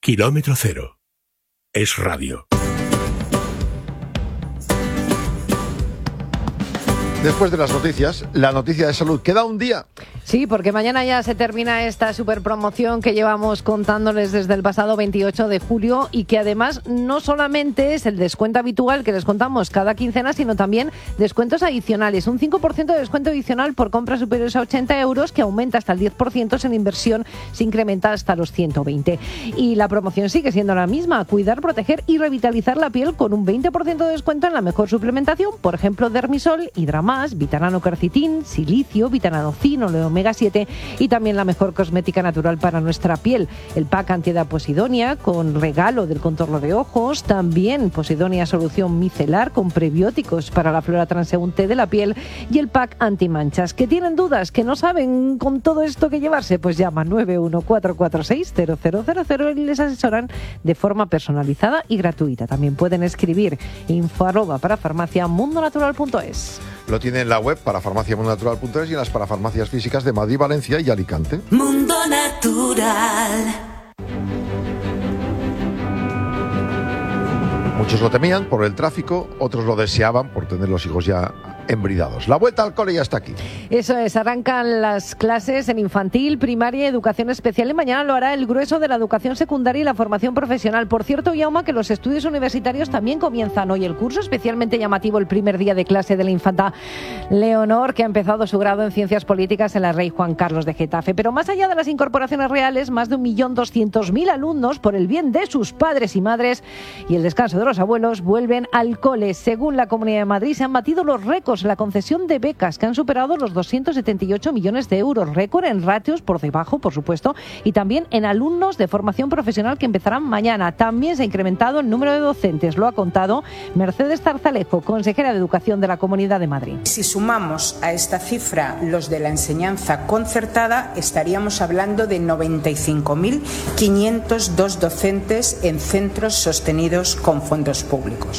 Kilómetro Cero. Es radio. Después de las noticias, la noticia de salud. Queda un día. Sí, porque mañana ya se termina esta superpromoción que llevamos contándoles desde el pasado 28 de julio y que además no solamente es el descuento habitual que les contamos cada quincena, sino también descuentos adicionales. Un 5% de descuento adicional por compras superiores a 80 euros que aumenta hasta el 10% en inversión, se incrementa hasta los 120. Y la promoción sigue siendo la misma: cuidar, proteger y revitalizar la piel con un 20% de descuento en la mejor suplementación, por ejemplo, Dermisol, Hidramas, Vitanano Quercitin, Silicio, Vitananocin, Omega 7 y también la mejor cosmética natural para nuestra piel. El pack antiedad Posidonia con regalo del contorno de ojos, también Posidonia solución micelar con prebióticos para la flora transeúnte de la piel y el pack antimanchas. ¿Que tienen dudas? ¿Que no saben con todo esto qué llevarse? Pues llama 914460000 y les asesoran de forma personalizada y gratuita. También pueden escribir info@parafarmaciamundonatural.es. Lo tiene en la web parafarmaciamundonatural.es y en las parafarmacias físicas de Madrid, Valencia y Alicante. Mundo Natural. Muchos lo temían por el tráfico, otros lo deseaban por tener los hijos ya embridados. La vuelta al cole ya está aquí. Eso es, arrancan las clases en infantil, primaria y educación especial y mañana lo hará el grueso de la educación secundaria y la formación profesional. Por cierto, Jaume, que los estudios universitarios también comienzan hoy el curso, especialmente llamativo el primer día de clase de la infanta Leonor, que ha empezado su grado en Ciencias Políticas en la Rey Juan Carlos de Getafe. Pero más allá de las incorporaciones reales, más de 1.200.000 alumnos, por el bien de sus padres y madres y el descanso de los abuelos, vuelven al cole. Según la Comunidad de Madrid, se han batido los récords, la concesión de becas que han superado los 278 millones de euros, récord en ratios por debajo, por supuesto, y también en alumnos de formación profesional que empezarán mañana. También se ha incrementado el número de docentes, lo ha contado Mercedes Zarzalejo, consejera de Educación de la Comunidad de Madrid. Si sumamos a esta cifra los de la enseñanza concertada, estaríamos hablando de 95.502 docentes en centros sostenidos con fondos públicos.